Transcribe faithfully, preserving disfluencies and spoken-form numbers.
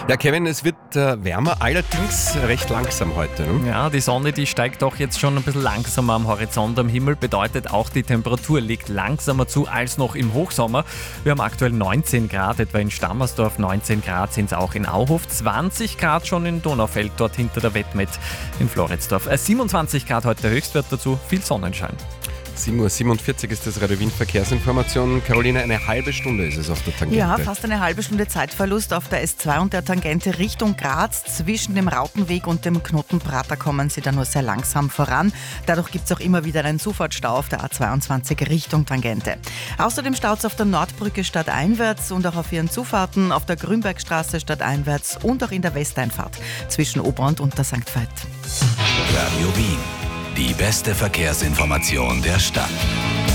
Ja, Kevin, es wird äh, wärmer, allerdings recht langsam heute. Ne? Ja, die Sonne, die steigt doch jetzt schon ein bisschen langsamer am Horizont am Himmel, bedeutet auch, die Temperatur legt langsamer zu als noch im Hochsommer. Wir haben aktuell neunzehn Grad, etwa in Stammersdorf, neunzehn Grad sind es auch in Auhof, zwanzig Grad schon in Donaufeld, dort hinter der Wettmet in Floridsdorf. Äh, siebenundzwanzig Grad heute der Höchstwert dazu, viel Sonnenschein. sieben Uhr siebenundvierzig ist das Radio Wien Verkehrsinformation. Carolina, eine halbe Stunde ist es auf der Tangente. Ja, fast eine halbe Stunde Zeitverlust auf der S zwei und der Tangente Richtung Graz. Zwischen dem Rautenweg und dem Knotenprater kommen Sie da nur sehr langsam voran. Dadurch gibt es auch immer wieder einen Sofortstau auf der A zweiundzwanzig Richtung Tangente. Außerdem staut es auf der Nordbrücke stadteinwärts und auch auf ihren Zufahrten auf der Grünbergstraße stadteinwärts und auch in der Westeinfahrt zwischen Ober- und Unter-Sankt Veit. Radio Wien. Die beste Verkehrsinformation der Stadt.